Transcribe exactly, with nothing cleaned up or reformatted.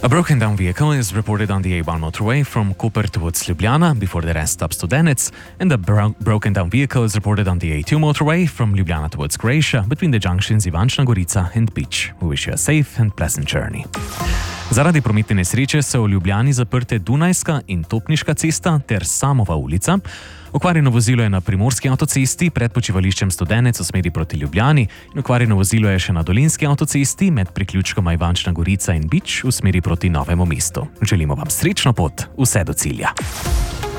A broken down vehicle is reported on the A one motorway from Koper towards Ljubljana before the rest stops to Denec, and a bro- broken down vehicle is reported on the A two motorway from Ljubljana towards Croatia between the junctions Ivančna Gorica and Pič. We wish you a safe and pleasant journey. Zaradi prometne nesreče so v Ljubljani zaprte Dunajska in Topniška cesta ter Samova ulica. Okvarjeno vozilo je na Primorski avtocesti pred počivališčem Studenec v smeri proti Ljubljani in okvarjeno vozilo je še na Dolenjski avtocesti med priključkoma Ivančna Gorica in Pič v smeri proti Novemu mestu. Želimo vam srečno pot vse do cilja.